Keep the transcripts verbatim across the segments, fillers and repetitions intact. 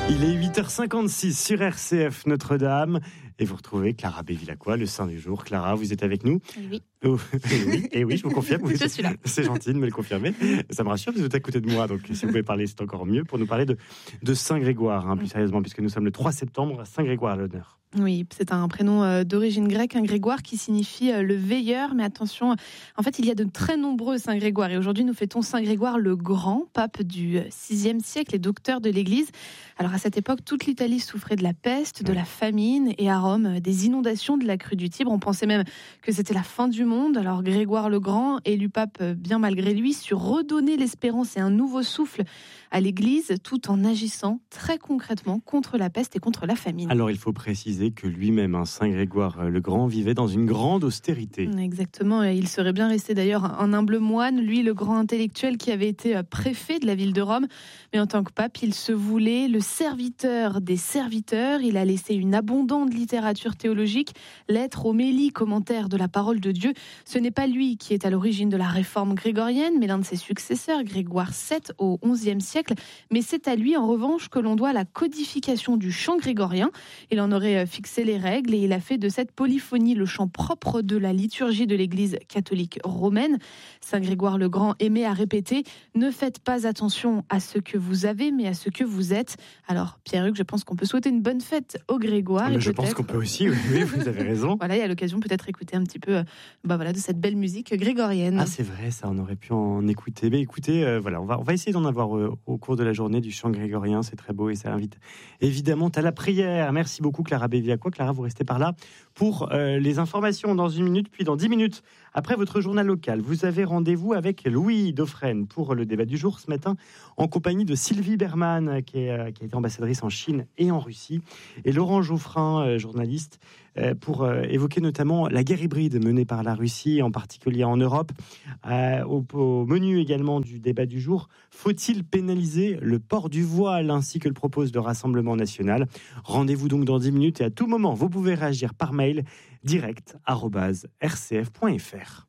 Il est huit heures cinquante-six sur R C F Notre-Dame et vous retrouvez Clara Bevilacqua, le saint du jour. Clara, vous êtes avec nous ? Oui. Oh, et oui, et oui, je vous confirme. Oui, je suis là. C'est gentil de me le confirmer. Ça me rassure, vous êtes à côté de moi, donc si vous pouvez parler, c'est encore mieux pour nous parler de, de Saint Grégoire, hein, plus sérieusement, puisque nous sommes le trois septembre, Saint Grégoire à l'honneur. Oui, c'est un prénom d'origine grecque, un Grégoire qui signifie le veilleur. Mais attention, en fait, il y a de très nombreux Saint Grégoire. Et aujourd'hui, nous fêtons Saint Grégoire le Grand, pape du sixième siècle et docteur de l'Église. Alors à cette époque, toute l'Italie souffrait de la peste, de la famine et à Rome, des inondations de la crue du Tibre. On pensait même que c'était la fin du monde. Alors Grégoire le Grand, élu pape bien malgré lui, sut redonner l'espérance et un nouveau souffle à l'Église, tout en agissant très concrètement contre la peste et contre la famine. Alors il faut préciser que lui-même, hein, Saint Grégoire le Grand, vivait dans une grande austérité. Exactement, il serait bien resté d'ailleurs un humble moine, lui le grand intellectuel qui avait été préfet de la ville de Rome. Mais en tant que pape, il se voulait le serviteur des serviteurs. Il a laissé une abondante littérature théologique, lettres, homélies, commentaires de la parole de Dieu. Ce n'est pas lui qui est à l'origine de la réforme grégorienne, mais l'un de ses successeurs, Grégoire sept, au onzième siècle. Mais c'est à lui, en revanche, que l'on doit la codification du chant grégorien. Il en aurait fixé les règles et il a fait de cette polyphonie le chant propre de la liturgie de l'Église catholique romaine. Saint Grégoire le Grand aimait à répéter « Ne faites pas attention à ce que vous avez, mais à ce que vous êtes ». Alors, Pierre-Hugues, je pense qu'on peut souhaiter une bonne fête au Grégoire. Ah, mais je pense qu'on peut aussi, oui, oui, vous avez raison. Voilà, il y a l'occasion peut-être écouter un petit peu bah voilà, de cette belle musique grégorienne. Ah, c'est vrai, ça, on aurait pu en écouter. Mais écoutez, euh, voilà, on va, on va essayer d'en avoir euh, au cours de la journée du chant grégorien. C'est très beau et ça invite évidemment à la prière. Merci beaucoup, Clara Bevilacqua. Clara, vous restez par là pour euh, les informations dans une minute, puis dans dix minutes, après votre journal local. Vous avez rendez-vous avec Louis Dauphren pour le débat du jour ce matin, en compagnie de Sylvie Berman, qui, est, euh, qui a été ambassadrice en Chine et en Russie, et Laurent Geoffrin, euh, journaliste, euh, pour euh, évoquer notamment la guerre hybride menée par la Russie, en particulier en Europe. Euh, au, au menu également du débat du jour, faut-il pénaliser le port du voile, ainsi que le propose le Rassemblement national? Rendez-vous donc dans dix minutes et à tout moment, vous pouvez réagir par mail direct arobase r c f point f r.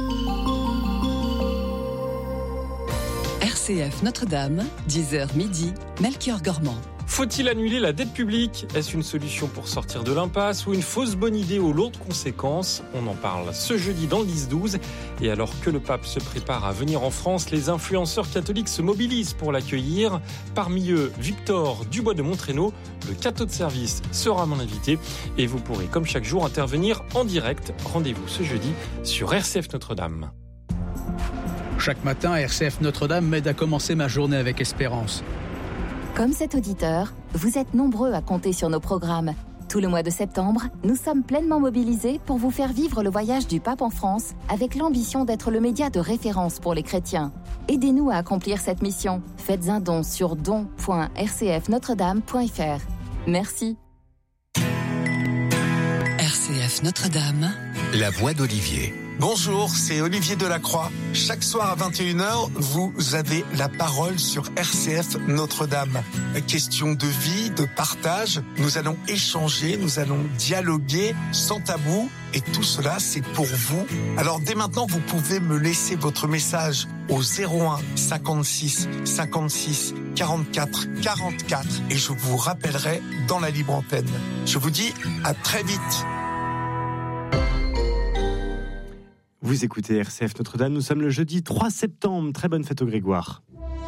R C F Notre-Dame, dix heures midi, Melchior Gormand. Faut-il annuler la dette publique ? Est-ce une solution pour sortir de l'impasse ou une fausse bonne idée aux lourdes conséquences ? On en parle ce jeudi dans le dix douze. Et alors que le pape se prépare à venir en France, les influenceurs catholiques se mobilisent pour l'accueillir. Parmi eux, Victor Dubois de Montrénaud, le catho de service, sera mon invité. Et vous pourrez, comme chaque jour, intervenir en direct. Rendez-vous ce jeudi sur R C F Notre-Dame. Chaque matin, R C F Notre-Dame m'aide à commencer ma journée avec espérance. Comme cet auditeur, vous êtes nombreux à compter sur nos programmes. Tout le mois de septembre, nous sommes pleinement mobilisés pour vous faire vivre le voyage du pape en France avec l'ambition d'être le média de référence pour les chrétiens. Aidez-nous à accomplir cette mission. Faites un don sur don point r c f notre dame point f r. Merci. R C F Notre-Dame, la voix d'Olivier. Bonjour, c'est Olivier Delacroix. Chaque soir à vingt et une heures, vous avez la parole sur R C F Notre-Dame. Question de vie, de partage, nous allons échanger, nous allons dialoguer sans tabou. Et tout cela, c'est pour vous. Alors dès maintenant, vous pouvez me laisser votre message au zéro un cinquante-six cinquante-six quarante-quatre quarante-quatre et je vous rappellerai dans la libre antenne. Je vous dis à très vite. Vous écoutez R C F Notre-Dame, nous sommes le jeudi trois septembre. Très bonne fête au Grégoire.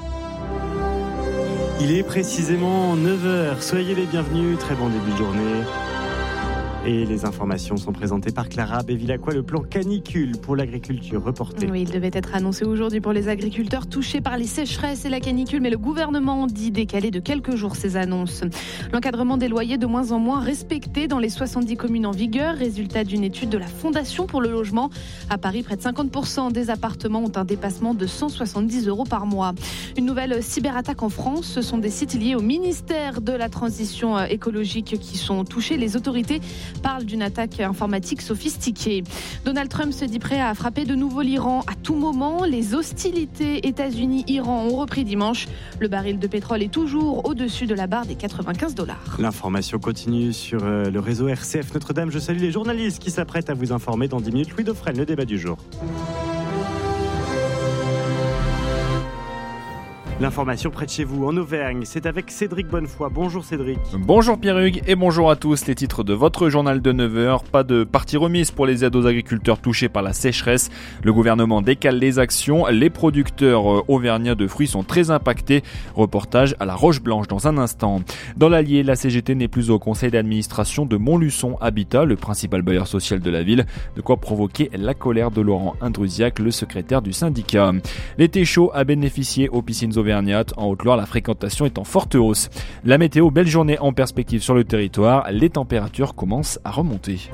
Il est précisément neuf heures. Soyez les bienvenus, très bon début de journée. Et les informations sont présentées par Clara Bevilacqua, le plan canicule pour l'agriculture reporté. Oui, il devait être annoncé aujourd'hui pour les agriculteurs touchés par les sécheresses et la canicule, mais le gouvernement dit décaler de quelques jours ces annonces. L'encadrement des loyers de moins en moins respecté dans les soixante-dix communes en vigueur, résultat d'une étude de la Fondation pour le logement. À Paris, près de cinquante pour cent des appartements ont un dépassement de cent soixante-dix euros par mois. Une nouvelle cyberattaque en France, ce sont des sites liés au ministère de la Transition écologique qui sont touchés. Les autorités parle d'une attaque informatique sophistiquée. Donald Trump se dit prêt à frapper de nouveau l'Iran à tout moment. Les hostilités États-Unis-Iran ont repris dimanche. Le baril de pétrole est toujours au-dessus de la barre des quatre-vingt-quinze dollars. L'information continue sur le réseau R C F Notre-Dame. Je salue les journalistes qui s'apprêtent à vous informer dans dix minutes. Louis Dauphren, le débat du jour. L'information près de chez vous, en Auvergne, c'est avec Cédric Bonnefoy. Bonjour Cédric. Bonjour Pierre-Hugues et bonjour à tous. Les titres de votre journal de neuf heures. Pas de partie remise pour les aides aux agriculteurs touchés par la sécheresse. Le gouvernement décale les actions. Les producteurs auvergnats de fruits sont très impactés. Reportage à la Roche-Blanche dans un instant. Dans l'Allier, la C G T n'est plus au conseil d'administration de Montluçon Habitat, le principal bailleur social de la ville. De quoi provoquer la colère de Laurent Indrusiac, le secrétaire du syndicat. L'été chaud a bénéficié aux piscines auvergnats. En Haute-Loire, la fréquentation est en forte hausse. La météo, belle journée en perspective sur le territoire. Les températures commencent à remonter.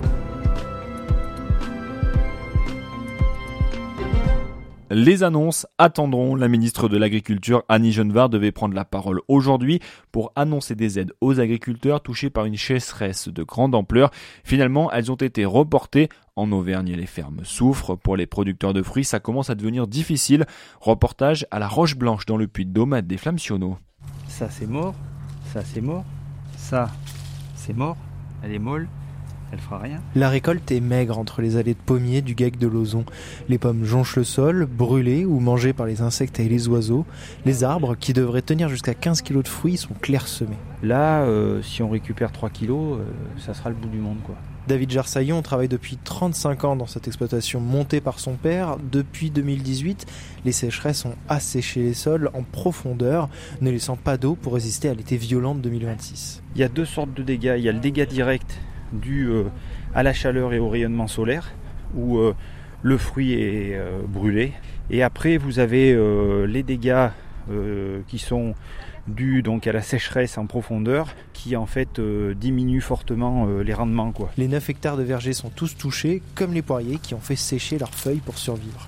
Les annonces attendront. La ministre de l'Agriculture, Annie Genevard, devait prendre la parole aujourd'hui pour annoncer des aides aux agriculteurs touchés par une sécheresse de grande ampleur. Finalement, elles ont été reportées. En Auvergne, les fermes souffrent. Pour les producteurs de fruits, ça commence à devenir difficile. Reportage à la Roche-Blanche dans le Puy-de-Dôme des Flammes-Sionneau. Ça c'est mort, ça c'est mort, ça c'est mort, elle est molle. Elle fera rien. La récolte est maigre entre les allées de pommiers du Gec de Lauzon. Les pommes jonchent le sol, brûlées ou mangées par les insectes et les oiseaux. Les arbres, qui devraient tenir jusqu'à quinze kilos de fruits, sont clairsemés. Là, euh, si on récupère trois kilos, euh, ça sera le bout du monde, quoi. David Jarsaillon travaille depuis trente-cinq ans dans cette exploitation montée par son père. Depuis deux mille dix-huit, les sécheresses ont asséché les sols en profondeur, ne laissant pas d'eau pour résister à l'été violent de deux mille vingt-six. Il y a deux sortes de dégâts. Il y a le dégât direct dû euh, à la chaleur et au rayonnement solaire, où euh, le fruit est euh, brûlé. Et après, vous avez euh, les dégâts euh, qui sont dus donc à la sécheresse en profondeur, qui en fait euh, diminue fortement euh, les rendements, quoi. Les neuf hectares de vergers sont tous touchés, comme les poiriers qui ont fait sécher leurs feuilles pour survivre.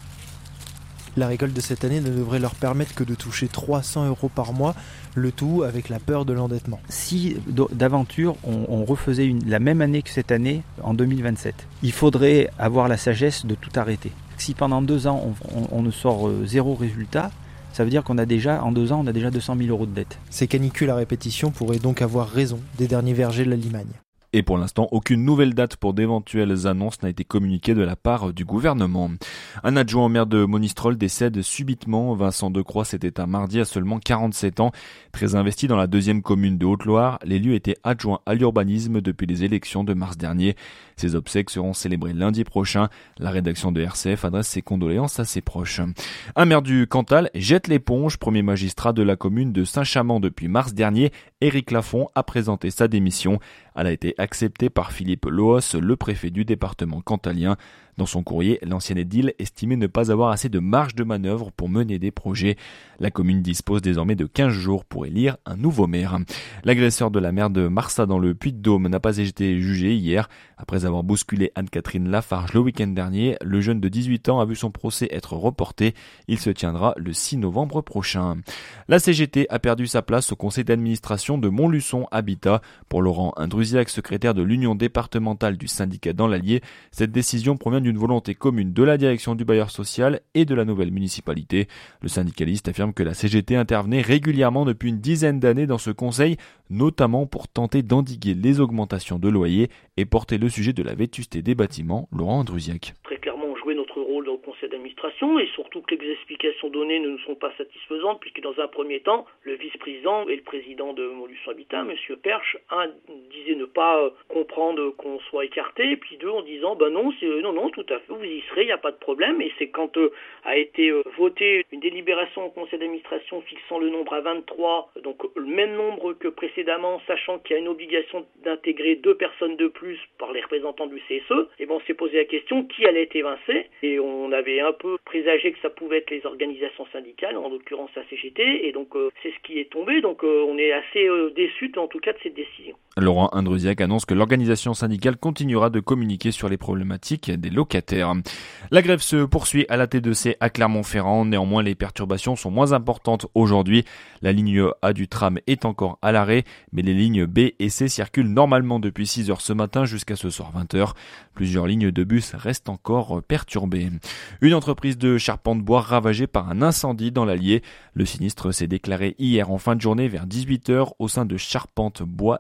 La récolte de cette année ne devrait leur permettre que de toucher trois cents euros par mois, le tout avec la peur de l'endettement. Si d'aventure on, on refaisait une, la même année que cette année, en deux mille vingt-sept, il faudrait avoir la sagesse de tout arrêter. Si pendant deux ans on, on, on ne sort euh, zéro résultat, ça veut dire qu'on a déjà, en deux ans, on a déjà deux cent mille euros de dette. Ces canicules à répétition pourraient donc avoir raison des derniers vergers de la Limagne. Et pour l'instant, aucune nouvelle date pour d'éventuelles annonces n'a été communiquée de la part du gouvernement. Un adjoint au maire de Monistrol décède subitement. Vincent Decroix, c'était un mardi à seulement quarante-sept ans. Très investi dans la deuxième commune de Haute-Loire, l'élu était adjoint à l'urbanisme depuis les élections de mars dernier. Ses obsèques seront célébrées lundi prochain. La rédaction de R C F adresse ses condoléances à ses proches. Un maire du Cantal jette l'éponge. Premier magistrat de la commune de Saint-Chamand depuis mars dernier, Éric Lafont a présenté sa démission. Elle a été acceptée par Philippe Loos, le préfet du département cantalien. Dans son courrier, l'ancien édile estimait ne pas avoir assez de marge de manœuvre pour mener des projets. La commune dispose désormais de quinze jours pour élire un nouveau maire. L'agresseur de la maire de Marsat dans le Puy-de-Dôme n'a pas été jugé hier. Après avoir bousculé Anne-Catherine Lafarge le week-end dernier, le jeune de dix-huit ans a vu son procès être reporté. Il se tiendra le six novembre prochain. La C G T a perdu sa place au conseil d'administration de Montluçon Habitat. Pour Laurent Indrusiac, secrétaire de l'union départementale du syndicat dans l'Allier, cette décision provient d'une volonté commune de la direction du bailleur social et de la nouvelle municipalité. Le syndicaliste affirme que la C G T intervenait régulièrement depuis une dizaine d'années dans ce conseil, notamment pour tenter d'endiguer les augmentations de loyers et porter le sujet de la vétusté des bâtiments. Laurent Indrusiac. Très clairement jouer notre rôle dans le conseil d'administration et surtout que les explications données ne nous sont pas satisfaisantes puisque dans un premier temps, le vice-président et le président de Montluçon Habitat, M. Perche, un disait ne pas comprendre qu'on soit écarté, et puis deux en disant ben non, c'est, non, non, tout à fait, vous y serez, il n'y a pas de problème. Et c'est quand euh, a été euh, voté une délibération au conseil d'administration fixant le nombre à vingt-trois, donc le même nombre que précédemment, sachant qu'il y a une obligation d'intégrer deux personnes de plus par les représentants du C S E, et bon, on s'est posé la question qui allait être évincé, et on avait un peu présagé que ça pouvait être les organisations syndicales, en l'occurrence la C G T, et donc euh, c'est ce qui est tombé, donc euh, on est assez euh, déçus en tout cas de cette décision. Laurent Indrusiac annonce que l'organisation syndicale continuera de communiquer sur les problématiques des locataires. La grève se poursuit à la T deux C à Clermont-Ferrand. Néanmoins, les perturbations sont moins importantes aujourd'hui. La ligne A du tram est encore à l'arrêt, mais les lignes B et C circulent normalement depuis six heures ce matin jusqu'à ce soir vingt heures. Plusieurs lignes de bus restent encore perturbées. Une entreprise de charpente bois ravagée par un incendie dans l'Allier. Le sinistre s'est déclaré hier en fin de journée vers dix-huit heures au sein de Charpente Bois B L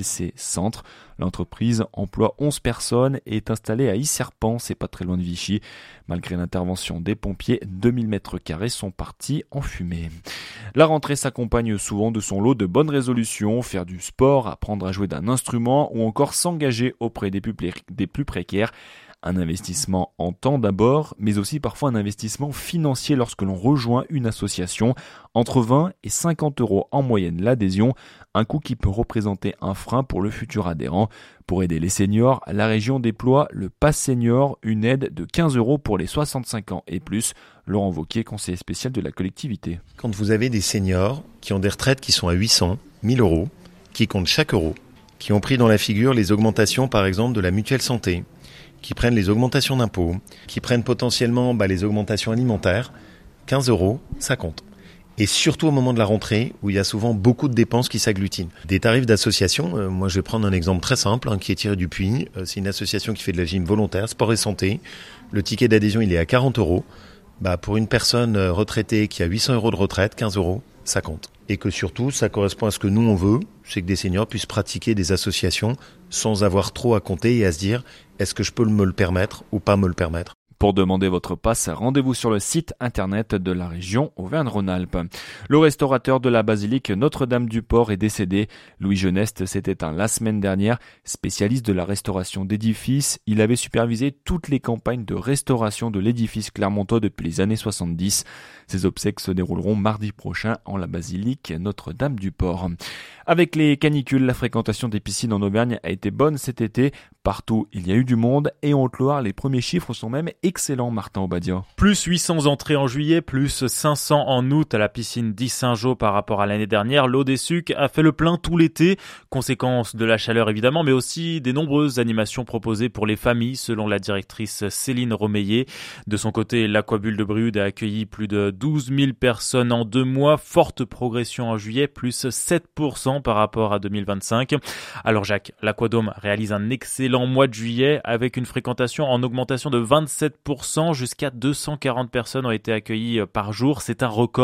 C Centre. L'entreprise emploie onze personnes et est installée à Isserpent, c'est pas très loin de Vichy. Malgré l'intervention des pompiers, deux mille mètres carrés sont partis en fumée. La rentrée s'accompagne souvent de son lot de bonnes résolutions, faire du sport, apprendre à jouer d'un instrument ou encore s'engager auprès des plus, des plus précaires. Un investissement en temps d'abord, mais aussi parfois un investissement financier lorsque l'on rejoint une association. Entre vingt et cinquante euros en moyenne l'adhésion, un coût qui peut représenter un frein pour le futur adhérent. Pour aider les seniors, la région déploie le Pass Senior, une aide de quinze euros pour les soixante-cinq ans et plus. Laurent Wauquiez, conseiller spécial de la collectivité. Quand vous avez des seniors qui ont des retraites qui sont à huit cents, mille euros, qui comptent chaque euro, qui ont pris dans la figure les augmentations par exemple de la mutuelle santé, qui prennent les augmentations d'impôts, qui prennent potentiellement bah, les augmentations alimentaires, quinze euros, ça compte. Et surtout au moment de la rentrée, où il y a souvent beaucoup de dépenses qui s'agglutinent. Des tarifs d'association, euh, moi je vais prendre un exemple très simple, hein, qui est tiré du puits. Euh, c'est une association qui fait de la gym volontaire, sport et santé. Le ticket d'adhésion, il est à quarante euros. Bah, pour une personne retraitée qui a huit cents euros de retraite, quinze euros, ça compte. Et que surtout, ça correspond à ce que nous on veut, c'est que des seniors puissent pratiquer des associations sans avoir trop à compter et à se dire est-ce que je peux me le permettre ou pas me le permettre. Pour demander votre passe, rendez-vous sur le site internet de la région Auvergne-Rhône-Alpes. Le restaurateur de la basilique Notre-Dame-du-Port est décédé. Louis Geneste s'est éteint la semaine dernière. Spécialiste de la restauration d'édifices, il avait supervisé toutes les campagnes de restauration de l'édifice clermontois depuis les années soixante-dix. Ses obsèques se dérouleront mardi prochain en la basilique Notre-Dame-du-Port. Avec les canicules, la fréquentation des piscines en Auvergne a été bonne cet été. Partout, il y a eu du monde et en Haute-Loire, les premiers chiffres sont même excellents, Martin Obadia. Plus huit cents entrées en juillet, plus cinq cents en août à la piscine d'Issingeau par rapport à l'année dernière. L'eau des Sucs a fait le plein tout l'été, conséquence de la chaleur évidemment, mais aussi des nombreuses animations proposées pour les familles, selon la directrice Céline Romeillet. De son côté, l'Aquabulle de Brioude a accueilli plus de douze mille personnes en deux mois. Forte progression en juillet, plus sept pour cent par rapport à deux mille vingt-cinq. Alors Jacques, l'Aquadome réalise un excellent mois de juillet avec une fréquentation en augmentation de vingt-sept pour cent, jusqu'à deux cent quarante personnes ont été accueillies par jour. C'est un record.